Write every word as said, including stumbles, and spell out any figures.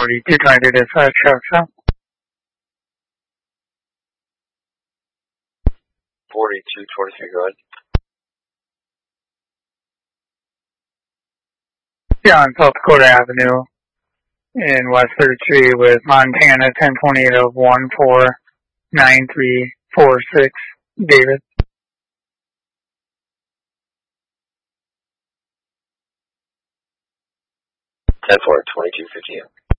forty-two twenty-two dispatch, Chuck. forty-two twenty-three, go ahead. Yeah, on South Dakota Avenue in West third Street with Montana ten twenty-eight of one four nine three four six, David. ten four, twenty-two fifty-eight.